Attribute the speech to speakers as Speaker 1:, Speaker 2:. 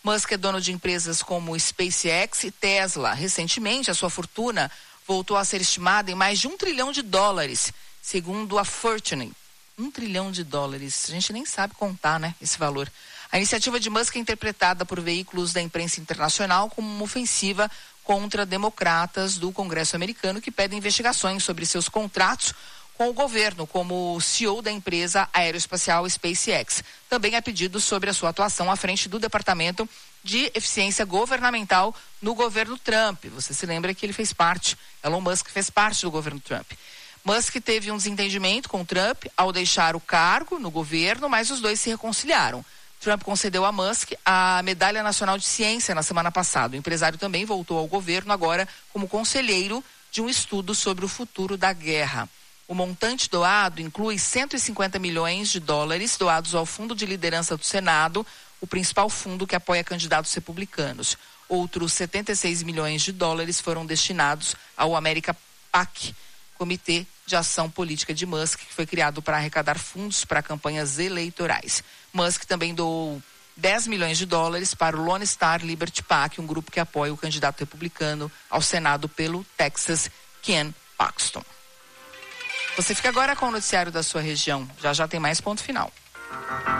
Speaker 1: Musk é dono de empresas como SpaceX e Tesla. Recentemente, a sua fortuna voltou a ser estimada em mais de $1 trilhão, segundo a Fortune. $1 trilhão. A gente nem sabe contar, né, esse valor. A iniciativa de Musk é interpretada por veículos da imprensa internacional como uma ofensiva contra democratas do Congresso americano que pedem investigações sobre seus contratos com o governo, como o CEO da empresa aeroespacial SpaceX. Também há pedidos sobre a sua atuação à frente do Departamento de Eficiência Governamental no governo Trump. Você se lembra que Elon Musk fez parte do governo Trump. Musk teve um desentendimento com Trump ao deixar o cargo no governo, mas os dois se reconciliaram. Trump concedeu a Musk a Medalha Nacional de Ciência na semana passada. O empresário também voltou ao governo agora como conselheiro de um estudo sobre o futuro da guerra. O montante doado inclui $150 milhões doados ao Fundo de Liderança do Senado, o principal fundo que apoia candidatos republicanos. Outros $76 milhões foram destinados ao America PAC, Comitê de Ação Política de Musk, que foi criado para arrecadar fundos para campanhas eleitorais. Musk também doou $10 milhões para o Lone Star Liberty PAC, um grupo que apoia o candidato republicano ao Senado pelo Texas, Ken Paxton. Você fica agora com o noticiário da sua região. Já já tem mais ponto final.